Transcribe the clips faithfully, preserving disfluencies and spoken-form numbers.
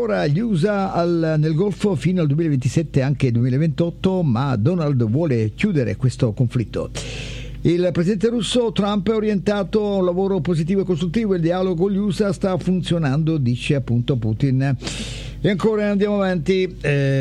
ancora gli U S A al, nel Golfo fino al duemilaventisette, anche duemilaventotto, ma Donald vuole chiudere questo conflitto. Il presidente russo Trump è orientato a un lavoro positivo e costruttivo, il dialogo con gli U S A sta funzionando, dice appunto Putin. E ancora andiamo avanti,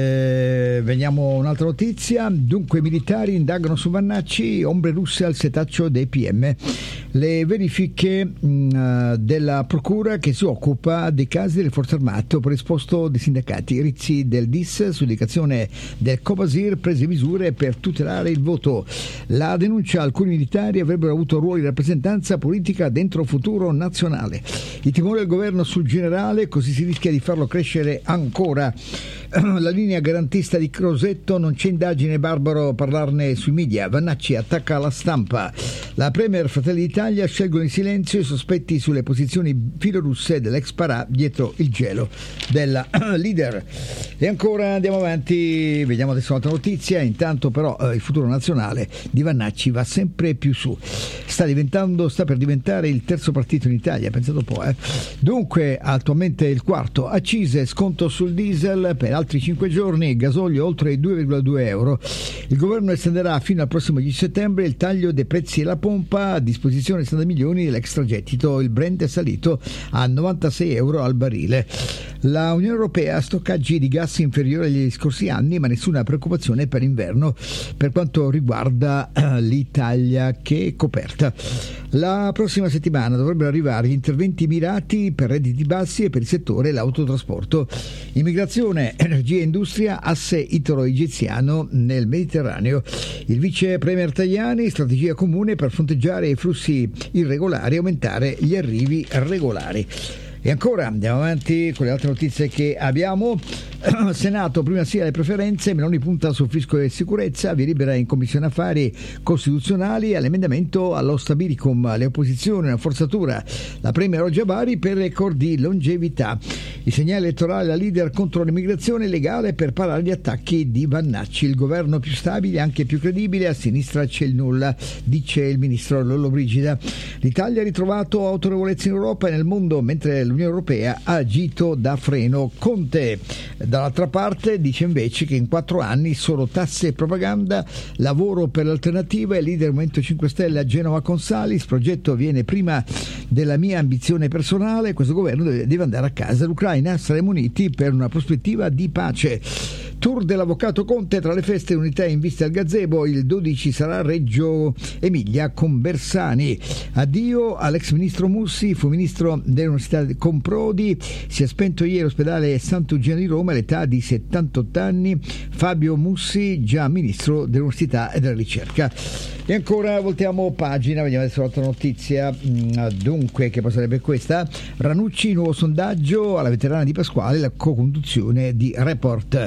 eh, veniamo a un'altra notizia. Dunque, i militari indagano su Vannacci, ombre russe al setaccio dei P M. Le verifiche mh, della procura che si occupa dei casi delle forze armate per esposto dei sindacati. Rizzi del D I S, su indicazione del Copasir, prese misure per tutelare il voto. La denuncia: alcuni militari avrebbero avuto ruoli di rappresentanza politica dentro futuro nazionale. Il timore del governo sul generale, così si rischia di farlo crescere ancora. La linea garantista di Crosetto, non c'è indagine, barbaro parlarne sui media. Vannacci attacca la stampa. La premier Fratelli d'Italia scelgono in silenzio i sospetti sulle posizioni filorusse dell'ex Parà dietro il gelo della leader. E ancora andiamo avanti, vediamo adesso un'altra notizia. Intanto però eh, il futuro nazionale di Vannacci va sempre più su, sta diventando sta per diventare il terzo partito in Italia, pensate un po', eh. Dunque attualmente il quarto. Accise, sconto sul diesel per altri cinque giorni, gasolio oltre i due virgola due euro. Il governo estenderà fino al prossimo dieci settembre il taglio dei prezzi alla pompa, a disposizione sessanta milioni dell'extragettito. Il Brent è salito a novantasei euro al barile. La Unione Europea ha stoccaggi di gas inferiori agli scorsi anni, ma nessuna preoccupazione per inverno per quanto riguarda eh, l'Italia, che è coperta. La prossima settimana dovrebbero arrivare gli interventi mirati per redditi bassi e per il settore dell'autotrasporto. Immigrazione, energia e industria, asse italo-egiziano nel Mediterraneo. Il vice premier Tajani, strategia comune per fronteggiare i flussi irregolari e aumentare gli arrivi regolari. E ancora andiamo avanti con le altre notizie che abbiamo. Senato, prima sia le preferenze, Meloni punta sul fisco e sicurezza, via libera in Commissione Affari Costituzionali all'emendamento allo stabilicum, le opposizioni, una forzatura, la premier Rogia Bari per record di longevità. Il segnale elettorale, la leader contro l'immigrazione legale per parare gli attacchi di Vannacci, il governo più stabile, anche più credibile, a sinistra c'è il nulla, dice il ministro Lollobrigida. L'Italia ha ritrovato autorevolezza in Europa e nel mondo, mentre l'Unione Europea ha agito da freno. Conte dall'altra parte dice invece che in quattro anni solo tasse e propaganda, lavoro per l'alternativa. Il leader Movimento cinque Stelle a Genova con Salis, progetto viene prima della mia ambizione personale, questo governo deve, deve andare a casa. L'Ucraina, saremo uniti per una prospettiva di pace. Tour dell'avvocato Conte, tra le feste e unità in vista al gazebo, il dodici sarà Reggio Emilia con Bersani. Addio all'ex ministro Mussi, fu ministro dell'Università con Prodi, si è spento ieri all'ospedale Sant'Eugenio di Roma all'età di settantotto anni. Fabio Mussi, già ministro dell'Università e della Ricerca. E ancora voltiamo pagina, vediamo adesso l'altra notizia. Dunque, che cosa sarebbe questa? Ranucci, nuovo sondaggio alla veterana di Pasquale, la co-conduzione di Report.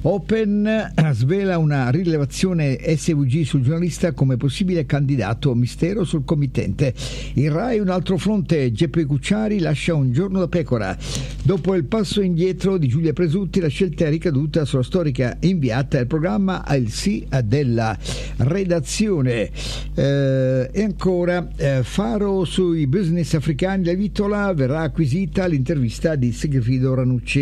Open svela una rilevazione S V G sul giornalista come possibile candidato, mistero sul committente. Il Rai, un altro fronte, Geppi Cucciari lascia un giorno da pecora. Dopo il passo indietro di Giulia Presutti, la scelta è ricaduta sulla storica inviata del programma al sì della redazione. Eh, e ancora eh, Faro sui business africani, la Vitola, verrà acquisita l'intervista di Sigfrido Ranucci.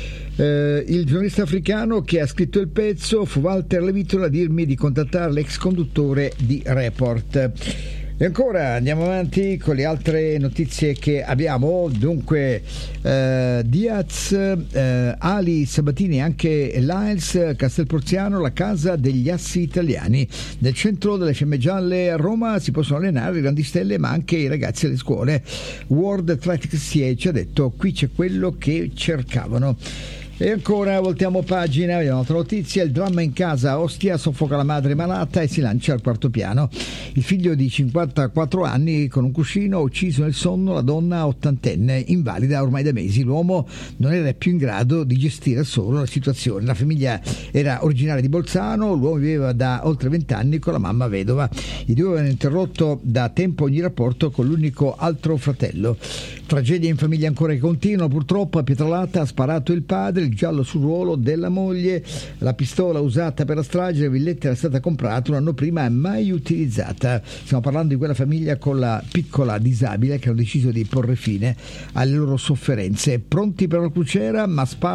Eh, il giornalista africano che ha scritto il pezzo fu Walter Levitola a dirmi di contattare l'ex conduttore di Report. E ancora andiamo avanti con le altre notizie che abbiamo. Dunque eh, Diaz, eh, Ali Sabatini e anche Lyles, Castelporziano, la casa degli assi italiani. Nel centro delle Fiamme Gialle a Roma si possono allenare le grandi stelle ma anche i ragazzi alle scuole. World Athletics ci ha detto qui c'è quello che cercavano. E ancora voltiamo pagina, vediamo un'altra notizia. Il dramma in casa a Ostia, soffoca la madre malata e si lancia al quarto piano. Il figlio di cinquantaquattro anni con un cuscino ha ucciso nel sonno la donna ottantenne, invalida ormai da mesi. L'uomo non era più in grado di gestire solo la situazione. La famiglia era originaria di Bolzano, l'uomo viveva da oltre vent'anni con la mamma vedova. I due avevano interrotto da tempo ogni rapporto con l'unico altro fratello. Tragedia in famiglia ancora che continua, purtroppo a Pietralata ha sparato il padre, il giallo sul ruolo della moglie. La pistola usata per la strage della villetta era stata comprata un anno prima e mai utilizzata. Stiamo parlando di quella famiglia con la piccola disabile che hanno deciso di porre fine alle loro sofferenze. Pronti per la crociera, ma spara